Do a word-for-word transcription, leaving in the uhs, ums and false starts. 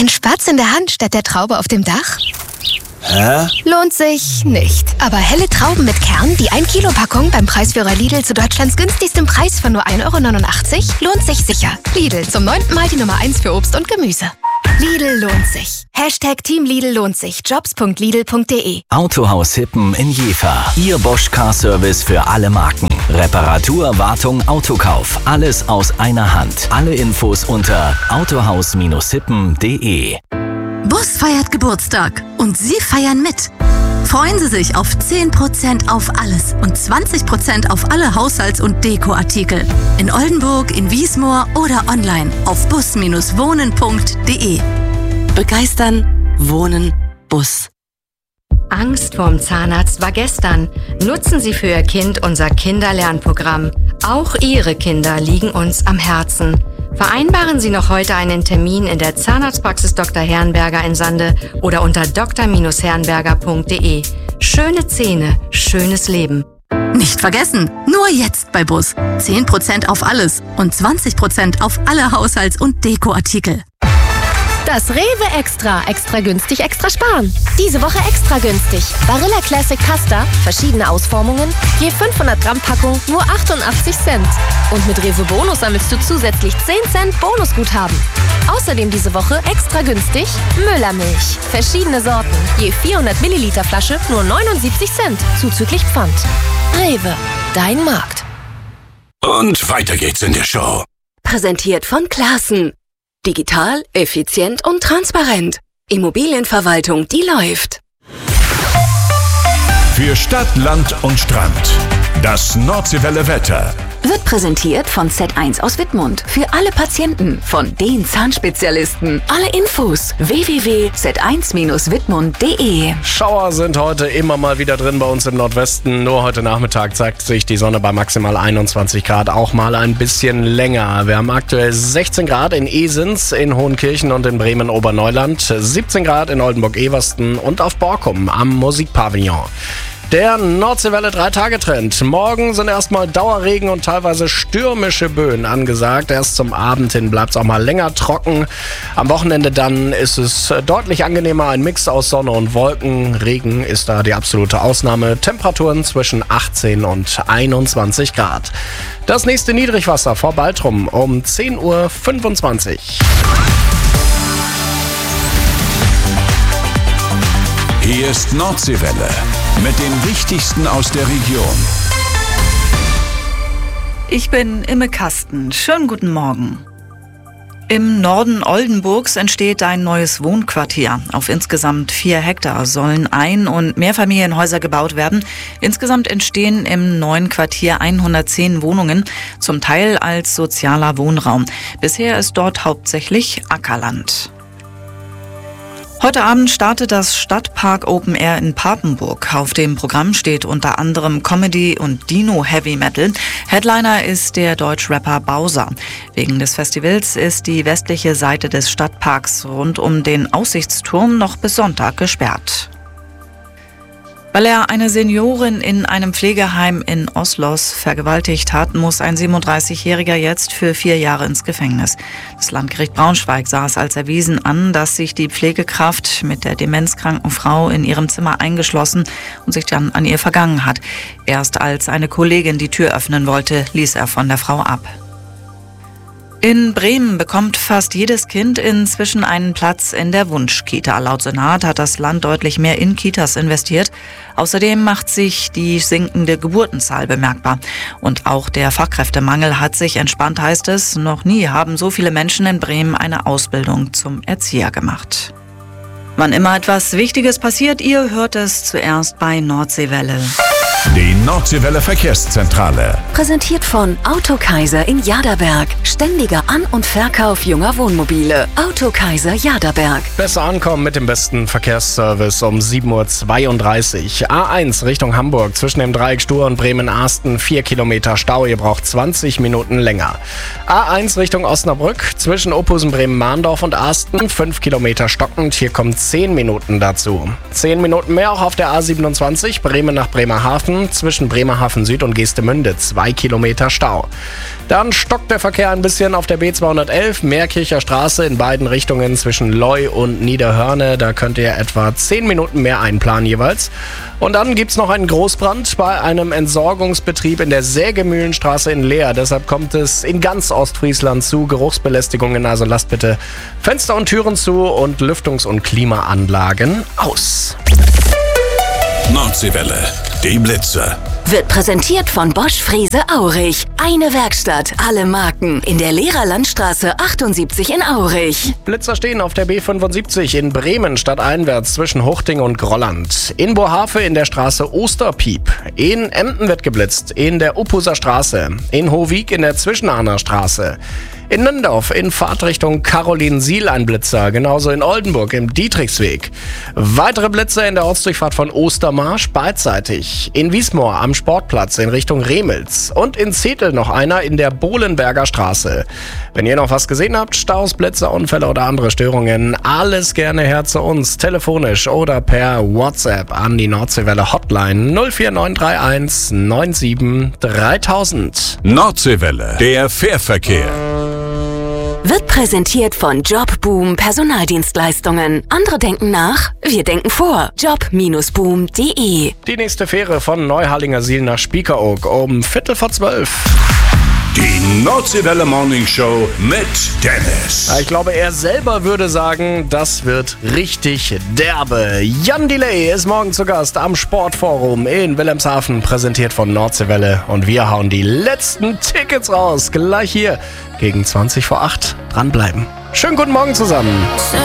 Spatz in der Hand statt der Traube auf dem Dach? Hä? Lohnt sich nicht. Aber helle Trauben mit Kern, die ein Kilo Packung beim Preisführer Lidl zu Deutschlands günstigstem Preis von nur ein Euro neunundachtzig, lohnt sich sicher. Lidl, zum neunten Mal die Nummer eins für Obst und Gemüse. Lidl lohnt sich. Hashtag Team Lidl lohnt sich. Jobs punkt lidl punkt de. Autohaus Hippen in Jever. Ihr Bosch Car Service für alle Marken. Reparatur, Wartung, Autokauf. Alles aus einer Hand. Alle Infos unter autohaus hippen punkt de. Bus feiert Geburtstag und Sie feiern mit. Freuen Sie sich auf zehn Prozent auf alles und zwanzig Prozent auf alle Haushalts- und Dekoartikel. In Oldenburg, in Wiesmoor oder online auf bus Bindestrich wohnen punkt de. Begeistern, wohnen, Bus. Angst vorm Zahnarzt war gestern. Nutzen Sie für Ihr Kind unser Kinderlernprogramm. Auch Ihre Kinder liegen uns am Herzen. Vereinbaren Sie noch heute einen Termin in der Zahnarztpraxis Doktor Herrenberger in Sande oder unter d r herrenberger punkt de. Schöne Zähne, schönes Leben. Nicht vergessen, nur jetzt bei Bus. zehn Prozent auf alles und zwanzig Prozent auf alle Haushalts- und Dekoartikel. Das Rewe Extra. Extra günstig, extra sparen. Diese Woche extra günstig. Barilla Classic Pasta, verschiedene Ausformungen, je fünfhundert Gramm Packung, nur achtundachtzig Cent. Und mit Rewe Bonus sammelst du zusätzlich zehn Cent Bonusguthaben. Außerdem diese Woche extra günstig Müllermilch. Verschiedene Sorten, je vierhundert Milliliter Flasche, nur neunundsiebzig Cent, zuzüglich Pfand. Rewe, dein Markt. Und weiter geht's in der Show. Präsentiert von Classen. Digital, effizient und transparent. Immobilienverwaltung, die läuft. Für Stadt, Land und Strand. Das Nordseewelle Wetter. Wird präsentiert von Z eins aus Wittmund. Für alle Patienten, von den Zahnspezialisten. Alle Infos w w w punkt z eins bindestrich wittmund punkt de. Schauer sind heute immer mal wieder drin bei uns im Nordwesten. Nur heute Nachmittag zeigt sich die Sonne bei maximal einundzwanzig Grad auch mal ein bisschen länger. Wir haben aktuell sechzehn Grad in Esens, in Hohenkirchen und in Bremen-Oberneuland, siebzehn Grad in Oldenburg-Eversten und auf Borkum am Musikpavillon. Der Nordseewelle drei Tage Trend. Morgen sind erstmal Dauerregen und teilweise stürmische Böen angesagt. Erst zum Abend hin bleibt es auch mal länger trocken. Am Wochenende dann ist es deutlich angenehmer. Ein Mix aus Sonne und Wolken. Regen ist da die absolute Ausnahme. Temperaturen zwischen achtzehn und einundzwanzig Grad. Das nächste Niedrigwasser vor Baltrum um zehn Uhr fünfundzwanzig. Hier ist Nordseewelle mit dem Wichtigsten aus der Region. Ich bin Imme Kasten. Schönen guten Morgen. Im Norden Oldenburgs entsteht ein neues Wohnquartier. Auf insgesamt vier Hektar sollen Ein- und Mehrfamilienhäuser gebaut werden. Insgesamt entstehen im neuen Quartier hundertzehn Wohnungen, zum Teil als sozialer Wohnraum. Bisher ist dort hauptsächlich Ackerland. Heute Abend startet das Stadtpark Open Air in Papenburg. Auf dem Programm steht unter anderem Comedy und Dino Heavy Metal. Headliner ist der Deutschrapper Bowser. Wegen des Festivals ist die westliche Seite des Stadtparks rund um den Aussichtsturm noch bis Sonntag gesperrt. Weil er eine Seniorin in einem Pflegeheim in Oslos vergewaltigt hat, muss ein siebenunddreißigjähriger jetzt für vier Jahre ins Gefängnis. Das Landgericht Braunschweig sah es als erwiesen an, dass sich die Pflegekraft mit der demenzkranken Frau in ihrem Zimmer eingeschlossen und sich dann an ihr vergangen hat. Erst als eine Kollegin die Tür öffnen wollte, ließ er von der Frau ab. In Bremen bekommt fast jedes Kind inzwischen einen Platz in der Wunschkita. Laut Senat hat das Land deutlich mehr in Kitas investiert. Außerdem macht sich die sinkende Geburtenzahl bemerkbar. Und auch der Fachkräftemangel hat sich entspannt, heißt es. Noch nie haben so viele Menschen in Bremen eine Ausbildung zum Erzieher gemacht. Wann immer etwas Wichtiges passiert, ihr hört es zuerst bei Nordseewelle. Die Nordseewelle Verkehrszentrale. Präsentiert von Autokaiser in Jaderberg. Ständiger An- und Verkauf junger Wohnmobile. Autokaiser Jaderberg. Besser ankommen mit dem besten Verkehrsservice um sieben Uhr zweiunddreißig. A eins Richtung Hamburg zwischen dem Dreieck Stur und Bremen-Arsten. vier Kilometer Stau, ihr braucht zwanzig Minuten länger. A eins Richtung Osnabrück zwischen Ophusen, Bremen-Mahndorf und Arsten. fünf Kilometer stockend, hier kommen zehn Minuten dazu. zehn Minuten mehr auch auf der A siebenundzwanzig Bremen nach Bremerhaven. Zwischen Bremerhaven Süd und Geestemünde zwei zwei Kilometer Stau. Dann stockt der Verkehr ein bisschen auf der B zweihundertelf, Meerkircher Straße in beiden Richtungen zwischen Leu und Niederhörne. Da könnt ihr etwa zehn Minuten mehr einplanen jeweils. Und dann gibt's noch einen Großbrand bei einem Entsorgungsbetrieb in der Sägemühlenstraße in Leer. Deshalb kommt es in ganz Ostfriesland zu Geruchsbelästigungen. Also lasst bitte Fenster und Türen zu und Lüftungs- und Klimaanlagen aus. Nordseewelle, die Blitzer. Wird präsentiert von Bosch Frese Aurich. Eine Werkstatt, alle Marken. In der Lehrerlandstraße achtundsiebzig in Aurich. Blitzer stehen auf der B fünfundsiebzig in Bremen stadteinwärts zwischen Huchting und Grolland. In Bohafe in der Straße Osterpiep. In Emden wird geblitzt, in der Uppuser Straße. In Hohwig in der Zwischenahner Straße. In Nündorf in Fahrtrichtung Carolinsiel ein Blitzer, genauso in Oldenburg im Dietrichsweg. Weitere Blitzer in der Ortsdurchfahrt von Ostermarsch beidseitig. In Wiesmoor am Sportplatz in Richtung Remels. Und in Zetel noch einer in der Bohlenberger Straße. Wenn ihr noch was gesehen habt, Staus, Blitzer, Unfälle oder andere Störungen, alles gerne her zu uns, telefonisch oder per WhatsApp an die Nordseewelle Hotline null vier neun drei eins neun sieben dreitausend. Nordseewelle, der Fährverkehr. Wird präsentiert von Jobboom Personaldienstleistungen. Andere denken nach, wir denken vor. job Bindestrich boom Punkt de. Die nächste Fähre von Neuhallinger Siel nach Spiekeroog um Viertel vor zwölf. Die Nordseewelle Morning Show mit Dennis. Ich glaube, er selber würde sagen, das wird richtig derbe. Jan Delay ist morgen zu Gast am Sportforum in Wilhelmshaven, präsentiert von Nordseewelle. Und wir hauen die letzten Tickets raus. Gleich hier gegen zwanzig vor acht. Dranbleiben. Schönen guten Morgen zusammen.